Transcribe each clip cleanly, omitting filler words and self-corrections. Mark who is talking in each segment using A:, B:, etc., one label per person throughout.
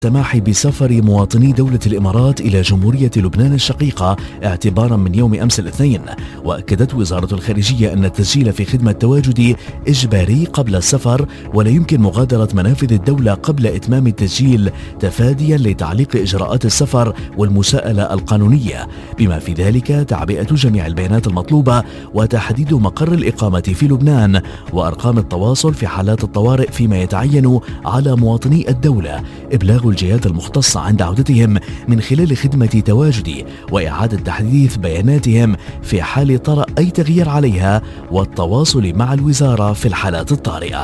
A: السماح بسفر مواطني دولة الإمارات إلى جمهورية لبنان الشقيقة اعتبارا من يوم أمس الاثنين. وأكدت وزارة الخارجية أن التسجيل في خدمة تواجد إجباري قبل السفر، ولا يمكن مغادرة منافذ الدولة قبل إتمام التسجيل تفاديا لتعليق إجراءات السفر والمساءلة القانونية، بما في ذلك تعبئة جميع البيانات المطلوبة وتحديد مقر الإقامة في لبنان وأرقام التواصل في حالات الطوارئ، فيما يتعين على مواطني الدولة إبلاغ الجهات المختصة عند عودتهم من خلال خدمة تواجدي وإعادة تحديث بياناتهم في حال طرأ أي تغيير عليها، والتواصل مع الوزارة في الحالات الطارئة.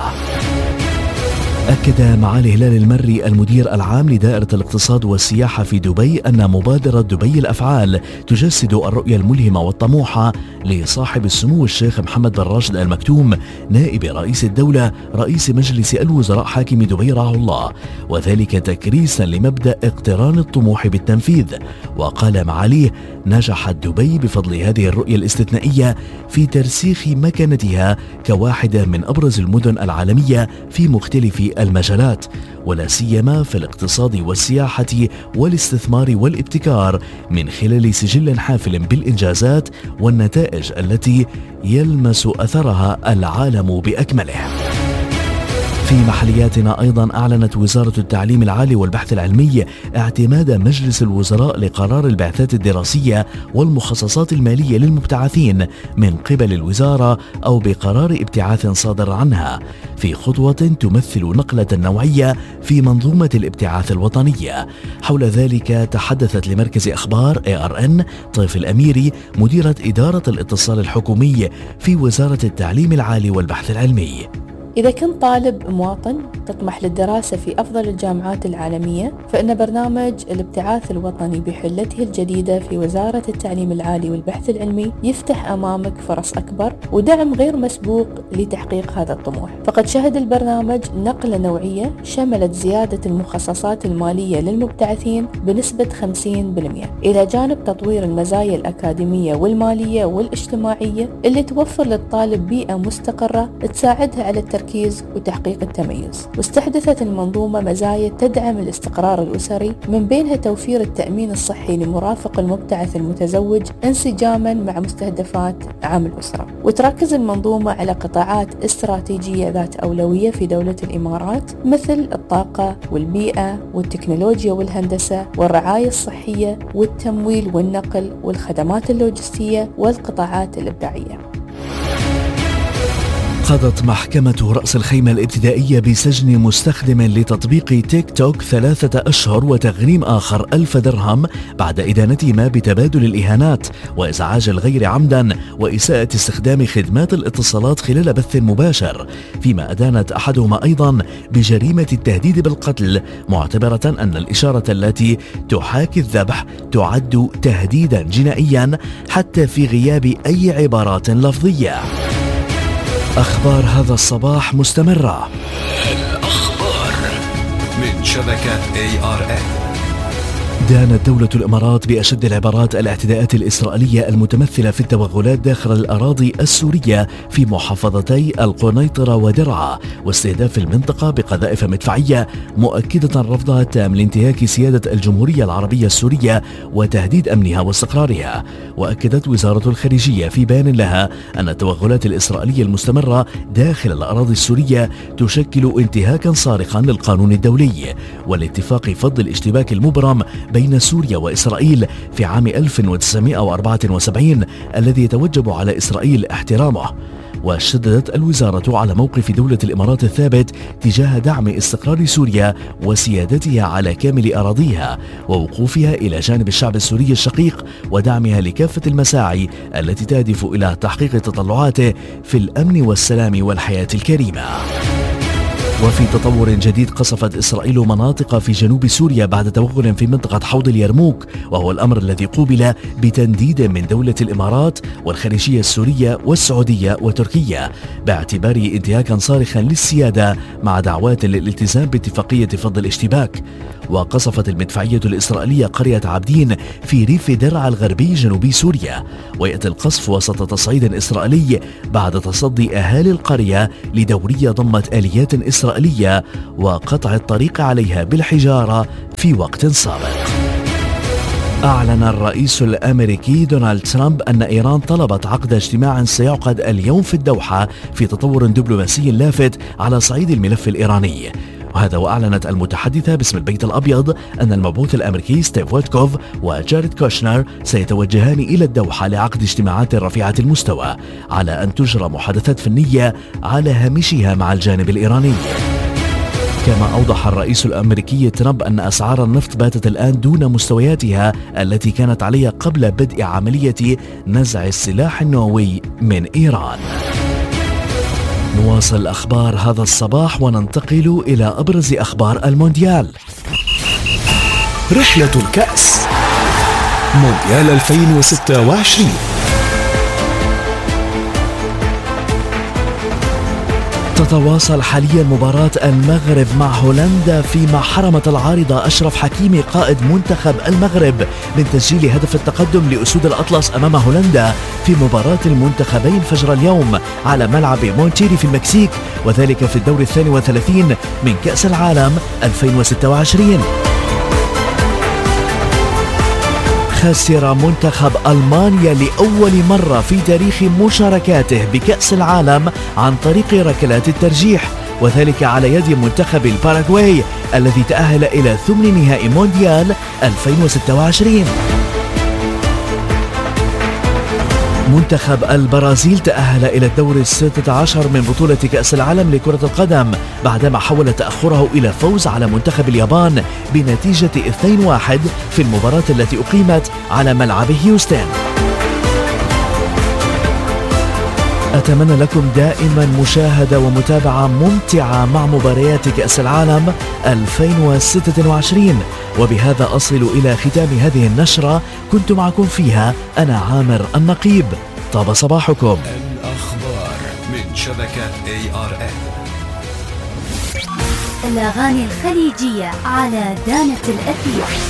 A: أكد معالي هلال المري المدير العام لدائرة الاقتصاد والسياحة في دبي أن مبادرة دبي الأفعال تجسد الرؤية الملهمة والطموحة لصاحب السمو الشيخ محمد بن راشد آل مكتوم نائب رئيس الدولة رئيس مجلس الوزراء حاكم دبي رعاه الله، وذلك تكريسا لمبدأ اقتران الطموح بالتنفيذ. وقال معاليه: نجحت دبي بفضل هذه الرؤية الاستثنائية في ترسيخ مكانتها كواحدة من أبرز المدن العالمية في مختلف المجالات، ولا سيما في الاقتصاد والسياحة والاستثمار والابتكار، من خلال سجل حافل بالإنجازات والنتائج التي يلمس أثرها العالم بأكمله. في محلياتنا أيضا أعلنت وزارة التعليم العالي والبحث العلمي اعتماد مجلس الوزراء لقرار البعثات الدراسية والمخصصات المالية للمبتعثين من قبل الوزارة أو بقرار ابتعاث صادر عنها، في خطوة تمثل نقلة نوعية في منظومة الابتعاث الوطنية. حول ذلك تحدثت لمركز أخبار ARN طيف الأميري مديرة إدارة الاتصال الحكومي في وزارة التعليم العالي والبحث العلمي:
B: إذا كنت طالب مواطن تطمح للدراسة في أفضل الجامعات العالمية، فإن برنامج الابتعاث الوطني بحلته الجديدة في وزارة التعليم العالي والبحث العلمي يفتح أمامك فرص أكبر ودعم غير مسبوق لتحقيق هذا الطموح. فقد شهد البرنامج نقلة نوعية شملت زيادة المخصصات المالية للمبتعثين بنسبة 50%، إلى جانب تطوير المزايا الأكاديمية والمالية والاجتماعية اللي توفر للطالب بيئة مستقرة تساعدها على التركيز وتحقيق التميز. واستحدثت المنظومة مزايا تدعم الاستقرار الأسري، من بينها توفير التأمين الصحي لمرافق المبتعث المتزوج انسجاما مع مستهدفات عام الأسرة. وتركز المنظومة على قطاعات استراتيجية ذات أولوية في دولة الإمارات، مثل الطاقة والبيئة والتكنولوجيا والهندسة والرعاية الصحية والتمويل والنقل والخدمات اللوجستية والقطاعات الإبداعية.
A: قضت محكمة رأس الخيمة الابتدائية بسجن مستخدم لتطبيق تيك توك 3 أشهر وتغريم آخر 1000 درهم بعد إدانتهما بتبادل الإهانات وإزعاج الغير عمدا وإساءة استخدام خدمات الاتصالات خلال بث مباشر، فيما أدانت أحدهما أيضا بجريمة التهديد بالقتل، معتبرة أن الإشارة التي تحاكي الذبح تعد تهديدا جنائيا حتى في غياب أي عبارات لفظية. أخبار هذا الصباح مستمرة.
C: الأخبار من شبكة ARN.
A: دانت دولة الإمارات بأشد العبارات الاعتداءات الإسرائيلية المتمثلة في التوغلات داخل الأراضي السورية في محافظتي القنيطرة ودرعا واستهداف المنطقة بقذائف مدفعية، مؤكدة رفضها التام لانتهاك سيادة الجمهورية العربية السورية وتهديد أمنها واستقرارها. وأكدت وزارة الخارجية في بيان لها أن التوغلات الإسرائيلية المستمرة داخل الأراضي السورية تشكل انتهاكا صارخا للقانون الدولي والاتفاق فض الاشتباك المبرم بين سوريا وإسرائيل في عام 1974 الذي يتوجب على إسرائيل احترامه. وشددت الوزارة على موقف دولة الإمارات الثابت تجاه دعم استقرار سوريا وسيادتها على كامل أراضيها ووقوفها إلى جانب الشعب السوري الشقيق ودعمها لكافة المساعي التي تهدف إلى تحقيق تطلعاته في الأمن والسلام والحياة الكريمة. وفي تطور جديد، قصفت إسرائيل مناطق في جنوب سوريا بعد توغل في منطقة حوض اليرموك، وهو الأمر الذي قوبل بتنديد من دولة الإمارات والخارجية السورية والسعودية وتركيا باعتباره انتهاكا صارخا للسيادة مع دعوات للالتزام باتفاقية فض الاشتباك. وقصفت المدفعية الإسرائيلية قرية عابدين في ريف درعا الغربي جنوبي سوريا، ويأتي القصف وسط تصعيد إسرائيلي بعد تصدي أهالي القرية لدورية ضمت آليات إسرائيلية وقطع الطريق عليها بالحجارة في وقت سابق. أعلن الرئيس الأمريكي دونالد ترامب أن إيران طلبت عقد اجتماع سيعقد اليوم في الدوحة في تطور دبلوماسي لافت على صعيد الملف الإيراني. وهذا وأعلنت المتحدثة باسم البيت الأبيض أن المبعوث الأمريكي ستيف ويتكوف وجاريد كوشنر سيتوجهان إلى الدوحة لعقد اجتماعات رفيعة المستوى على أن تجرى محادثات فنية على هامشها مع الجانب الإيراني. كما أوضح الرئيس الأمريكي ترامب أن أسعار النفط باتت الآن دون مستوياتها التي كانت عليها قبل بدء عملية نزع السلاح النووي من إيران. نواصل أخبار هذا الصباح وننتقل إلى أبرز أخبار المونديال.
C: رحلة الكأس مونديال 2026.
A: تتواصل حاليا مباراة المغرب مع هولندا، فيما حرمت العارضة أشرف حكيمي قائد منتخب المغرب من تسجيل هدف التقدم لأسود الأطلس أمام هولندا في مباراة المنتخبين فجر اليوم على ملعب مونتيري في المكسيك، وذلك في الدور 32 من كأس العالم 2026. خسر منتخب ألمانيا لأول مرة في تاريخ مشاركاته بكأس العالم عن طريق ركلات الترجيح، وذلك على يد منتخب الباراغواي الذي تأهل إلى ثمن نهائي مونديال 2026. منتخب البرازيل تأهل إلى الدور 16 من بطولة كأس العالم لكرة القدم بعدما حول تأخره إلى الفوز على منتخب اليابان بنتيجة 2-1 في المباراة التي أقيمت على ملعب هيوستن. أتمنى لكم دائما مشاهدة ومتابعة ممتعة مع مباريات كأس العالم 2026. وبهذا أصل إلى ختام هذه النشرة، كنت معكم فيها أنا عامر النقيب. طاب صباحكم.
C: الأخبار من شبكة ARN.
D: الأغاني الخليجية على دانة الأثير.